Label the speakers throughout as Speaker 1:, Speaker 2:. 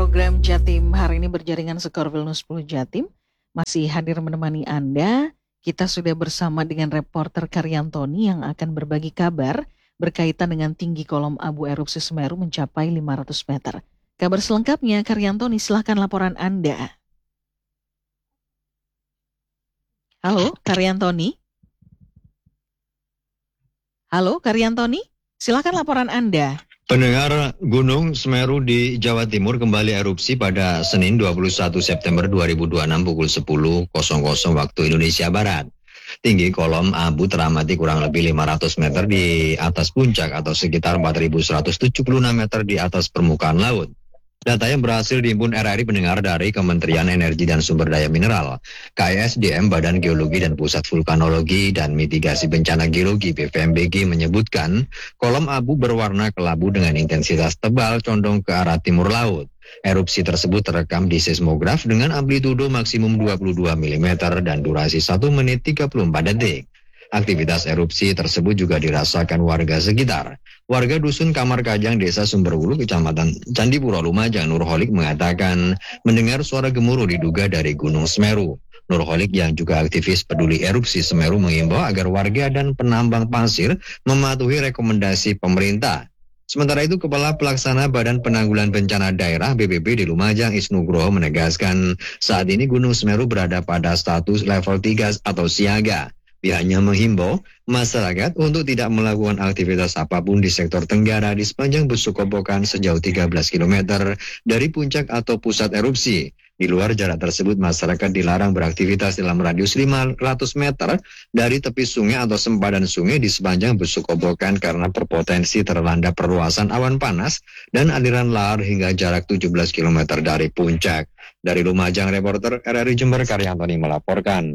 Speaker 1: program Jatim hari ini berjaringan Skor Vilnius 10 Jatim. Masih hadir menemani Anda. Kita sudah bersama dengan reporter Karyantoni yang akan berbagi kabar berkaitan dengan tinggi kolom abu erupsi Semeru mencapai 500 meter. Kabar selengkapnya, Karyantoni, silahkan laporan Anda. Halo, Karyantoni. Halo, Karyantoni, silahkan laporan Anda.
Speaker 2: Pendengar, Gunung Semeru di Jawa Timur kembali erupsi pada Senin 21 September 2026 pukul 10.00 waktu Indonesia Barat. Tinggi kolom abu teramati kurang lebih 500 meter di atas puncak atau sekitar 4.176 meter di atas permukaan laut. Data yang berhasil dihimpun RRI pendengar dari Kementerian Energi dan Sumber Daya Mineral, KSDM Badan Geologi dan Pusat Vulkanologi dan Mitigasi Bencana Geologi BVMBG menyebutkan kolom abu berwarna kelabu dengan intensitas tebal condong ke arah timur laut. Erupsi tersebut terekam di seismograf dengan amplitudo maksimum 22 mm dan durasi 1 menit 34 detik. Aktivitas erupsi tersebut juga dirasakan warga sekitar. Warga Dusun Kamar Kajang, Desa Sumberwulu, Kecamatan Candipuro, Lumajang, Nurholik mengatakan mendengar suara gemuruh diduga dari Gunung Semeru. Nurholik yang juga aktivis peduli erupsi Semeru mengimbau agar warga dan penambang pasir mematuhi rekomendasi pemerintah. Sementara itu, Kepala Pelaksana Badan Penanggulangan Bencana Daerah BPBD Lumajang Isnugroho menegaskan saat ini Gunung Semeru berada pada status level 3 atau siaga. Pihaknya menghimbau masyarakat untuk tidak melakukan aktivitas apapun di sektor Tenggara di sepanjang Besuk Kobokan sejauh 13 km dari puncak atau pusat erupsi. Di luar jarak tersebut, masyarakat dilarang beraktivitas dalam radius 500 meter dari tepi sungai atau sempadan sungai di sepanjang Besuk Kobokan karena berpotensi terlanda perluasan awan panas dan aliran lahar hingga jarak 17 km dari puncak. Dari Lumajang, reporter RRI Jember Karyantoni melaporkan.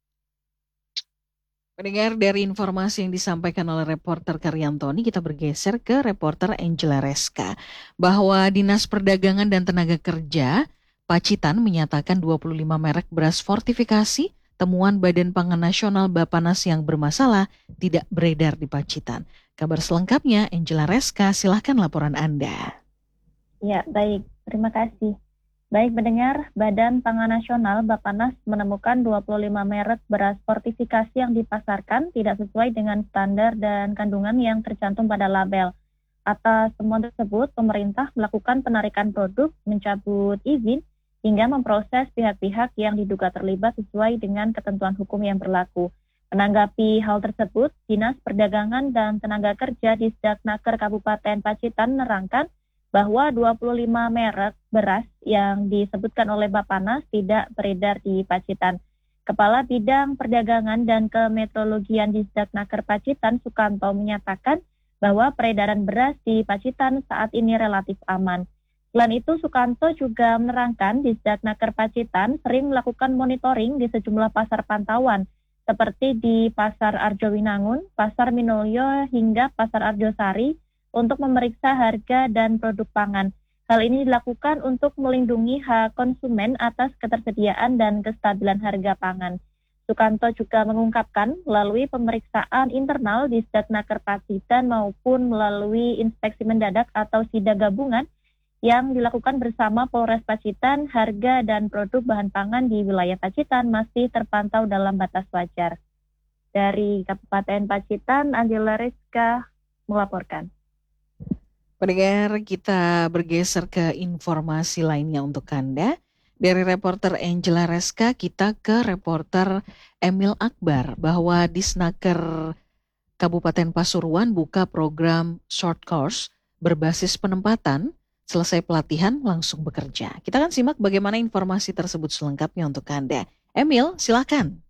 Speaker 1: Pendengar, dari informasi yang disampaikan oleh reporter Karyantoni, kita bergeser ke reporter Angela Reska. Bahwa Dinas Perdagangan dan Tenaga Kerja Pacitan menyatakan 25 merek beras fortifikasi temuan Badan Pangan Nasional Bappenas yang bermasalah tidak beredar di Pacitan. Kabar selengkapnya, Angela Reska, silahkan laporan Anda.
Speaker 3: Ya, baik. Terima kasih. Baik pendengar, Badan Pangan Nasional Bappenas menemukan 25 merek beras fortifikasi yang dipasarkan tidak sesuai dengan standar dan kandungan yang tercantum pada label. Atas temuan tersebut, pemerintah melakukan penarikan produk, mencabut izin, hingga memproses pihak-pihak yang diduga terlibat sesuai dengan ketentuan hukum yang berlaku. Menanggapi hal tersebut, Dinas Perdagangan dan Tenaga Kerja di Disdaknaker Kabupaten Pacitan menerangkan bahwa 25 merek beras yang disebutkan oleh Bappenas tidak beredar di Pacitan. Kepala Bidang Perdagangan dan Kemetrologian Disdaknaker Pacitan, Sukanto, menyatakan bahwa peredaran beras di Pacitan saat ini relatif aman. Selain itu, Sukanto juga menerangkan Disdaknaker Pacitan sering melakukan monitoring di sejumlah pasar pantauan, seperti di Pasar Arjowinangun, Pasar Minulyo, hingga Pasar Arjosari, untuk memeriksa harga dan produk pangan. Hal ini dilakukan untuk melindungi hak konsumen atas ketersediaan dan kestabilan harga pangan. Sukanto juga mengungkapkan melalui pemeriksaan internal di Disdaknaker Pacitan maupun melalui inspeksi mendadak atau SIDA gabungan yang dilakukan bersama Polres Pacitan, harga dan produk bahan pangan di wilayah Pacitan masih terpantau dalam batas wajar. Dari Kabupaten Pacitan, Angela Reska melaporkan.
Speaker 1: Pendengar, kita bergeser ke informasi lainnya untuk Anda. Dari reporter Angela Reska, kita ke reporter Emil Akbar, bahwa Disnaker Kabupaten Pasuruan buka program short course berbasis penempatan, selesai pelatihan langsung bekerja. Kita akan simak bagaimana informasi tersebut selengkapnya untuk Anda. Emil, silakan.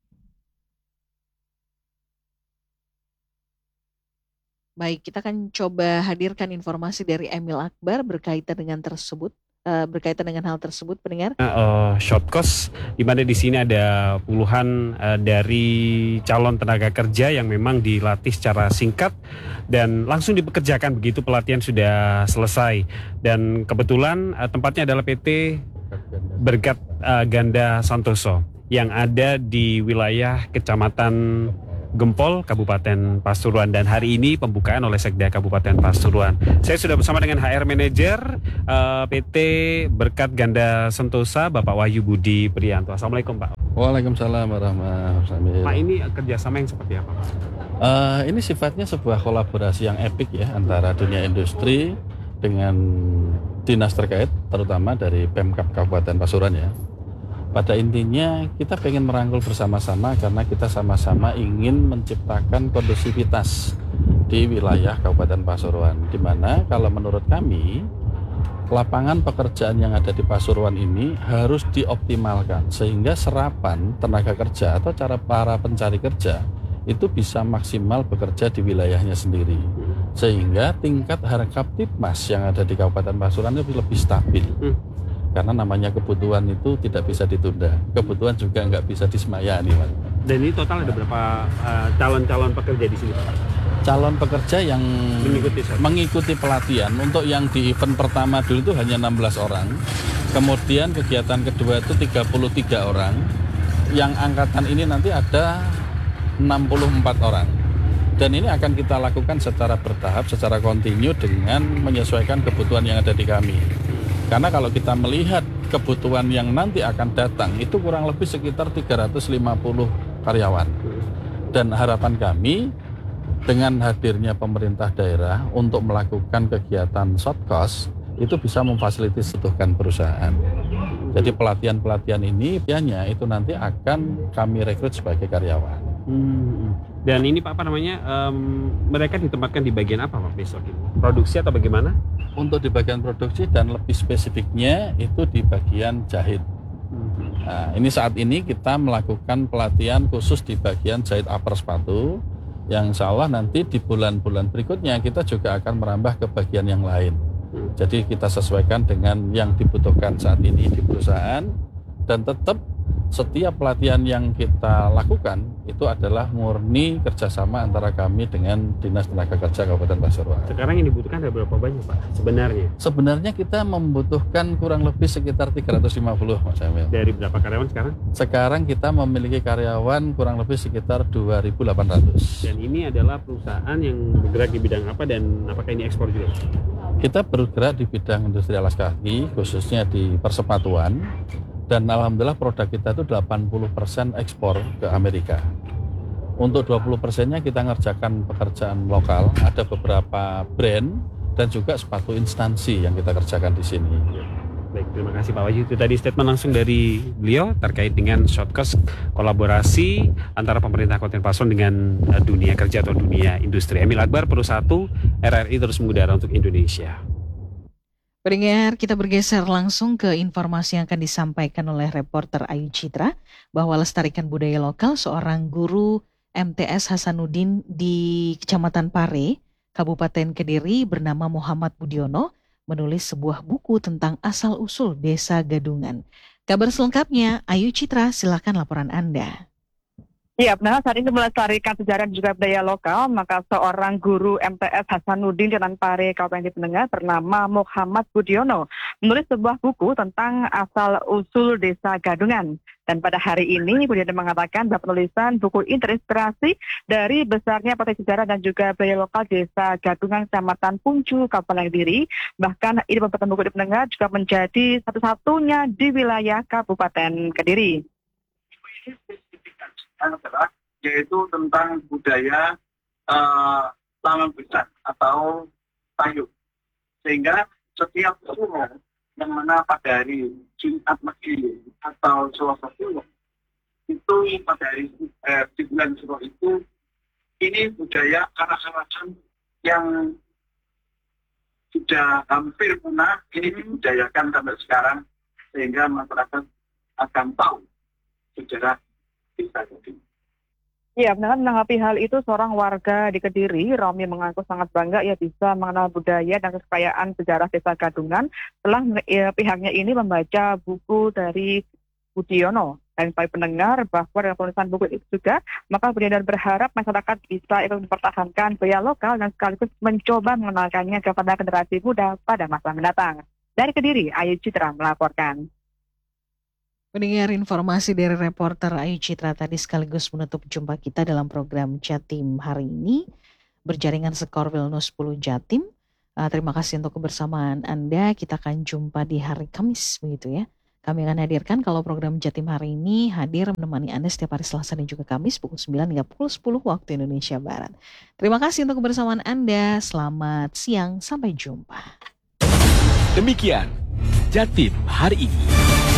Speaker 1: Baik, kita akan coba hadirkan informasi dari Emil Akbar berkaitan dengan hal tersebut, pendengar.
Speaker 4: Short course, di mana di sini ada puluhan dari calon tenaga kerja yang memang dilatih secara singkat dan langsung dipekerjakan begitu pelatihan sudah selesai. Dan kebetulan tempatnya adalah PT Bergat Ganda Santoso yang ada di wilayah Kecamatan Gempol, Kabupaten Pasuruan. Dan hari ini pembukaan oleh Sekda Kabupaten Pasuruan. Saya sudah bersama dengan HR Manager PT Berkat Ganda Sentosa, Bapak Wahyu Budi Priyanto. Assalamualaikum Pak.
Speaker 5: Waalaikumsalam warahmatullahi wabarakatuh.
Speaker 4: Pak, ini kerjasama yang seperti apa Pak?
Speaker 5: Ini sifatnya sebuah kolaborasi yang epik ya antara dunia industri dengan dinas terkait, terutama dari Pemkab Kabupaten Pasuruan ya. Pada intinya kita pengen merangkul bersama-sama karena kita sama-sama ingin menciptakan kondusivitas di wilayah Kabupaten Pasuruan, di mana kalau menurut kami lapangan pekerjaan yang ada di Pasuruan ini harus dioptimalkan sehingga serapan tenaga kerja atau cara para pencari kerja itu bisa maksimal bekerja di wilayahnya sendiri, sehingga tingkat harkaptipmas yang ada di Kabupaten Pasuruan itu lebih stabil. Karena namanya kebutuhan itu tidak bisa ditunda, kebutuhan juga nggak bisa disemayani, Pak.
Speaker 4: Dan ini total ada berapa calon-calon pekerja di sini Pak?
Speaker 5: Calon pekerja yang mengikuti pelatihan untuk yang di event pertama dulu itu hanya 16 orang, kemudian kegiatan kedua itu 33 orang, yang angkatan ini nanti ada 64 orang. Dan ini akan kita lakukan secara bertahap, secara kontinu dengan menyesuaikan kebutuhan yang ada di kami. Karena kalau kita melihat kebutuhan yang nanti akan datang itu kurang lebih sekitar 350 karyawan. Dan harapan kami dengan hadirnya pemerintah daerah untuk melakukan kegiatan short cost itu bisa memfasilitasi perusahaan. Jadi pelatihan-pelatihan ini biasanya itu nanti akan kami rekrut sebagai karyawan.
Speaker 4: Dan ini Pak, mereka ditempatkan di bagian apa Pak besok ini? Produksi atau bagaimana?
Speaker 5: Untuk di bagian produksi dan lebih spesifiknya itu di bagian jahit. Nah, ini saat ini kita melakukan pelatihan khusus di bagian jahit upper sepatu, yang insya Allah nanti di bulan-bulan berikutnya kita juga akan merambah ke bagian yang lain. Jadi kita sesuaikan dengan yang dibutuhkan saat ini di perusahaan, dan tetap setiap pelatihan yang kita lakukan itu adalah murni kerjasama antara kami dengan Dinas Tenaga Kerja Kabupaten Pasuruan.
Speaker 4: Sekarang yang dibutuhkan ada berapa banyak Pak sebenarnya?
Speaker 5: Sebenarnya kita membutuhkan kurang lebih sekitar 350 Mas Emil.
Speaker 4: Dari berapa karyawan sekarang?
Speaker 5: Sekarang kita memiliki karyawan kurang lebih sekitar 2.800.
Speaker 4: Dan ini adalah perusahaan yang bergerak di bidang apa dan apakah ini ekspor juga?
Speaker 5: Kita bergerak di bidang industri alas kaki, khususnya di persepatuan. Dan alhamdulillah produk kita itu 80% ekspor ke Amerika. Untuk 20%-nya kita ngerjakan pekerjaan lokal, ada beberapa brand dan juga sepatu instansi yang kita kerjakan di sini.
Speaker 4: Baik, terima kasih Pak Wahyu. Itu tadi statement langsung dari beliau terkait dengan short cost kolaborasi antara pemerintah Kabupaten Pasuruan dengan dunia kerja atau dunia industri. Emil Akbar, Pro 1, RRI terus mengudara untuk Indonesia.
Speaker 1: Pendengar, kita bergeser langsung ke informasi yang akan disampaikan oleh reporter Ayu Citra bahwa lestarikan budaya lokal, seorang guru MTS Hasanuddin di Kecamatan Pare, Kabupaten Kediri bernama Muhammad Budiono menulis sebuah buku tentang asal-usul Desa Gadungan. Kabar selengkapnya, Ayu Citra, silakan laporan Anda.
Speaker 6: Ya, benar. Saat ini melestarikan sejarah dan juga budaya lokal, maka seorang guru MTS Hasanuddin di Pare, Kabupaten Pendengar bernama Muhammad Budiono menulis sebuah buku tentang asal-usul Desa Gadungan. Dan pada hari ini, Budiono mengatakan bahwa penulisan buku ini terinspirasi dari besarnya potensi sejarah dan juga budaya lokal Desa Gadungan, Kecamatan Puncu, Kabupaten Kediri. Bahkan ide pembuatan buku di Pendengar juga menjadi satu-satunya di wilayah Kabupaten Kediri.
Speaker 7: Adalah yaitu tentang budaya tangan besar atau tayub, sehingga setiap suruh yang mana pada hari Jumat Pagi atau Selasa Suruh itu pada hari di bulan Suruh itu ini budaya anak-anakan yang sudah hampir punah ini dibudayakan sampai sekarang sehingga masyarakat akan tahu sejarah.
Speaker 6: Ya, benar. Menanggapi hal itu, seorang warga di Kediri, Romi, mengaku sangat bangga ia bisa mengenal budaya dan kekayaan sejarah Desa Gadungan setelah pihaknya ini membaca buku dari Budiono. Dan para pendengar bahwa dengan penulisan buku itu juga, maka Budiono berharap masyarakat bisa ikut mempertahankan budaya lokal dan sekaligus mencoba mengenalkannya kepada generasi muda pada masa mendatang. Dari Kediri, Ayu Citra melaporkan.
Speaker 1: Mendengar informasi dari reporter Ayu Citra tadi sekaligus menutup jumpa kita dalam program Jatim hari ini. Berjaringan skor Wilno 10 Jatim. Terima kasih untuk kebersamaan Anda. Kita akan jumpa di hari Kamis begitu ya. Kami akan hadirkan kalau program Jatim hari ini hadir menemani Anda setiap hari Selasa dan juga Kamis pukul 9 hingga pukul 10 waktu Indonesia Barat. Terima kasih untuk kebersamaan Anda. Selamat siang. Sampai jumpa.
Speaker 8: Demikian Jatim hari ini.